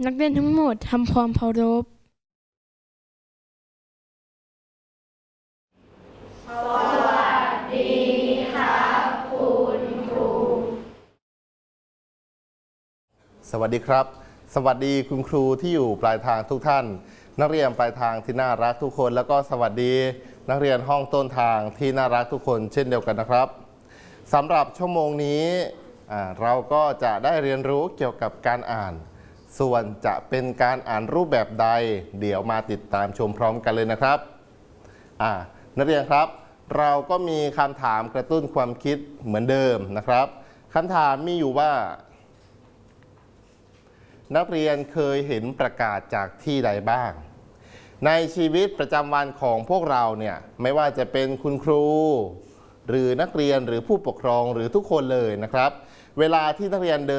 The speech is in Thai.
นักเรียนทั้งหมดทำความเคารพสวัสดีครับ สวัสดีคุณครูที่อยู่ปลายทางทุกท่าน นักเรียนปลายทางที่น่ารักทุกคน แล้วก็สวัสดีนักเรียนห้องต้นทางที่น่ารักทุกคนเช่นเดียวกันนะครับสำหรับชั่วโมงนี้เราก็จะได้เรียนรู้เกี่ยวกับการอ่าน ส่วนจะเป็นการอ่านรูปแบบใดเดี๋ยวมาติดตามชมพร้อมกันเลยนะครับนักเรียนครับเราก็มีคำถามกระตุ้นความคิดเหมือนเดิมนะครับคำถามมีอยู่ว่านักเรียนเคยเห็นประกาศจากที่ใดบ้างในชีวิตประจำวันของพวกเราเนี่ยไม่ว่าจะเป็นคุณครูหรือนักเรียนหรือผู้ปกครองหรือทุกคนเลยนะครับเวลาที่นักเรียนเดิ